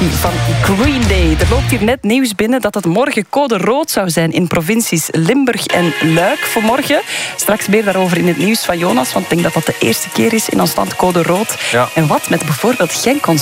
formatie van Green Day. Er loopt hier net nieuws binnen dat het morgen code rood zou zijn in provincies Limburg en Luik voor morgen. Straks meer daarover in het nieuws van Jonas, want ik denk dat dat de eerste keer is in ons land code rood. Ja. En wat met bijvoorbeeld Genk, ons